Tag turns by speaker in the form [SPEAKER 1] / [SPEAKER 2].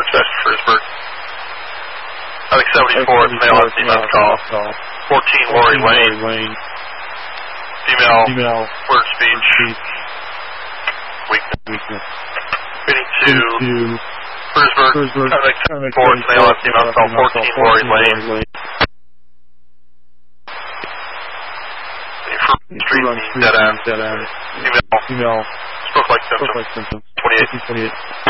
[SPEAKER 1] dispatch Frisburg. I think 74 is male and female call. 14 Lori Lane. Female word speech. Weakness. Meeting to Frisburg. I think 74 is male and female call. 14 Lori Lane. Street dead end. Female. Spoke like symptoms. 28.